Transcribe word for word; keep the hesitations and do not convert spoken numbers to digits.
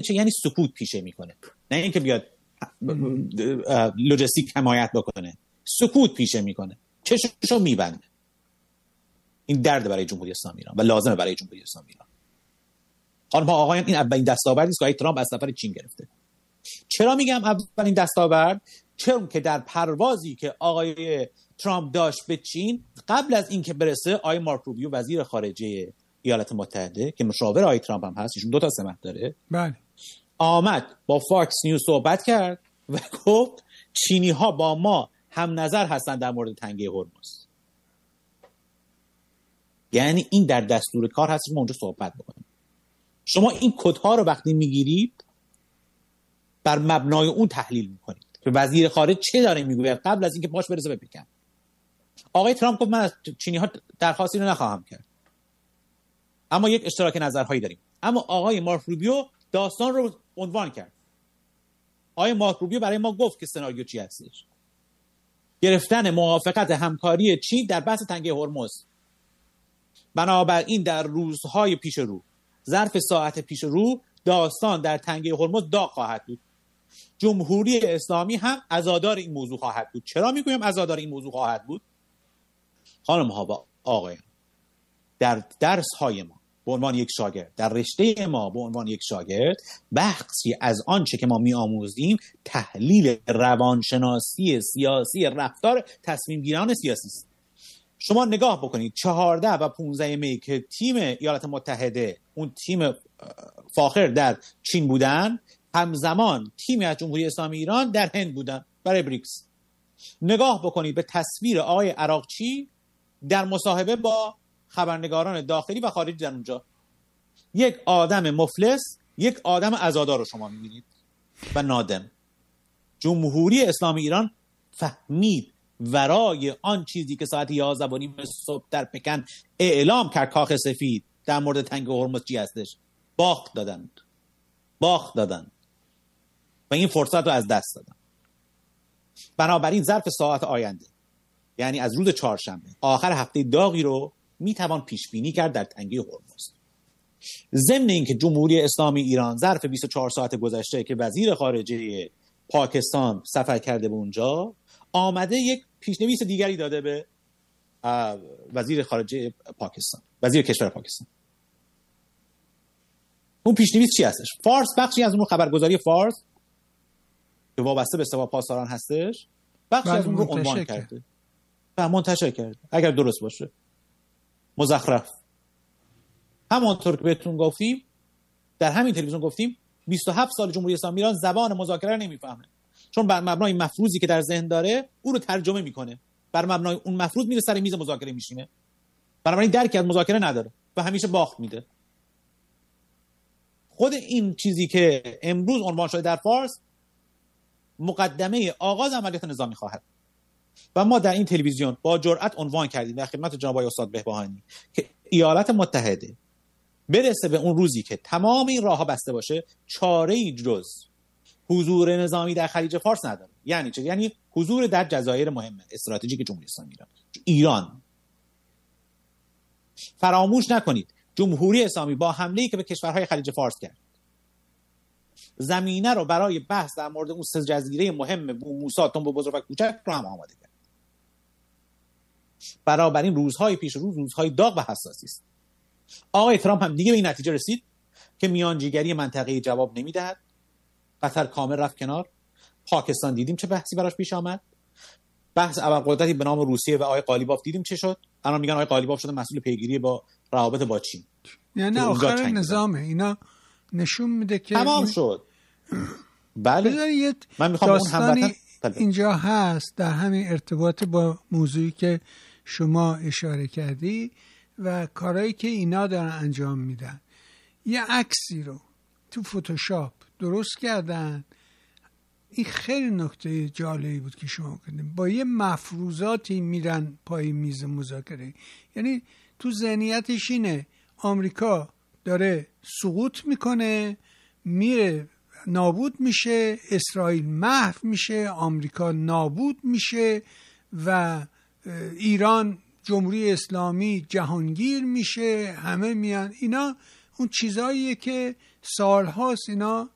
میشه یعنی سکوت پیشه میکنه، نه اینکه بیاد لوجستیک حمایت بکنه، سکوت پیشه میکنه، چشمشو میبنده. این درد برای جمهوری اسلامی ایران و لازمه برای جمهوری اسلامی ایران. خانم ها آقایان، این اولین دستاوردی است که ترامپ از سفر چین گرفته. چرا میگم اولین دستاورد؟ چون که در پروازی که آقای ترامپ داشت به چین، قبل از اینکه برسه، آقای مارک روبیو وزیر خارجه ایالات متحده که مشاور آقای ترامپ هم هست، ایشون دو تا سمت داره، بله، آمد با فاکس نیوز صحبت کرد و گفت چینی ها با ما هم نظر هستن در مورد تنگه هرمز. یعنی این در دستور کار هست که ما اونجا صحبت بکنیم. شما این کدها رو وقتی میگیرید بر مبنای اون تحلیل میکنید که وزیر خارجه چه داره میگه قبل از اینکه پاش برسه به پکن. آقای ترامپ گفت من از چینی ها درخواستی رو نخواهم کرد، اما یک اشتراک نظرهایی داریم. اما آقای مارک روبیو داستان رو عنوان کرد. آقای مارک روبیو برای ما گفت که سناریو چی هستش: گرفتن موافقت همکاری چین در بحث تنگه هرمز. بنابراین در روزهای پیش رو، ظرف ساعت پیش رو، داستان در تنگه هرمز داغ خواهد بود. جمهوری اسلامی هم عزادار این موضوع خواهد بود. چرا میگویم عزادار این موضوع خواهد بود؟ خانم ها و آقایان، در درس های ما به عنوان یک شاگرد، در رشته ما به عنوان یک شاگرد، بخشی از آنچه که ما می آموزیم تحلیل روانشناسی سیاسی رفتار تصمیم گیران سیاسی است. شما نگاه بکنید چهارده و پانزده می که تیم ایالات متحده، اون تیم فاخر در چین بودن، همزمان تیمی از جمهوری اسلامی ایران در هند بودن برای بریکس. نگاه بکنید به تصویر آقای عراقچی در مصاحبه با خبرنگاران داخلی و خارجی در اونجا. یک آدم مفلس، یک آدم عزادار رو شما می‌بینید و نادم. جمهوری اسلامی ایران فهمید ورای آن چیزی که ساعت یازده و نیم صبح در پکن اعلام کرد کاخ سفید در مورد تنگه هرمز چی هستش، باخت دادند باخت دادند و این فرصت رو از دست دادن. بنابراین ظرف ساعت آینده، یعنی از روز چهارشنبه، آخر هفته داغی رو میتوان پیش بینی کرد در تنگه هرمز. ضمن اینکه جمهوری اسلامی ایران ظرف بیست و چهار ساعت گذشته که وزیر خارجه پاکستان سفر کرده به اونجا، آمده یک پیشنویس دیگری داده به وزیر خارجه پاکستان، وزیر کشور پاکستان. اون پیشنویس چی هستش؟ فارس، بخشی از اون خبرگزاری فارس که وابسته به سپاه پاسداران هستش، بخشی از اون رو عنوان کرده و منتشر کرده، اگر درست باشه مزخرف. همونطور که بهتون گفتیم، در همین تلویزیون گفتیم بیست و هفت سال جمهوری اسلامی ایران زبان مذاکره رو نمیفهمه، چون بر مبنای مفروضی که در ذهن داره او رو ترجمه میکنه، بر مبنای اون مفروض میره سر میز مذاکره میشینه، بنابراین درکی از مذاکره نداره و همیشه باخت میده. خود این چیزی که امروز عنوان شده در فارس مقدمه آغاز عملیات نظامی خواهد و ما در این تلویزیون با جرأت عنوان کردیم در خدمت جناب آقای استاد بهبهانی که ایالات متحده برسه به اون روزی که تمام این راه‌ها بسته باشه، چاره‌ای جز حضور نظامی در خلیج فارس نداره. یعنی چه؟ یعنی حضور در جزایر مهم استراتژیک جمهوری اسلامی ایران. ایران فراموش نکنید جمهوری اسلامی با حمله‌ای که به کشورهای خلیج فارس کرد، زمینه رو برای بحث در مورد اون سه جزیره مهم بو موسی، تنبو بزرگ و کوچک رو هم آماده کرد. بنابراین روزهای پیش رو روزهای داغ و حساسی است. آقای ترامپ هم دیگه به این نتیجه رسید که میانجیگری منطقه‌ای جواب نمیدهد. قطر کامل رفت کنار. پاکستان دیدیم چه بحثی براش پیش آمد. بحث ابرقدرتی به نام روسیه و آقای قالیباف دیدیم چه شد. الان میگن آقای قالیباف شده مسئول پیگیری با روابط با چین. یعنی آخر نظامه. اینا نشون میده که تمام این... شد. بله. من میخوام اون هموطن اینجا هست در همین ارتباط با موضوعی که شما اشاره کردی و کارهایی که اینا دارن انجام میدن. یه عکسی رو تو فتوشاپ درست کردن. این خیلی نکته جالبی بود که شما کردین. با یه مفروضاتی میرن پای میز مذاکره. یعنی تو ذهنیتش اینه آمریکا داره سقوط میکنه، میره نابود میشه، اسرائیل محو میشه، آمریکا نابود میشه و ایران جمهوری اسلامی جهانگیر میشه، همه میان. اینا اون چیزاییه که سالهاست اینا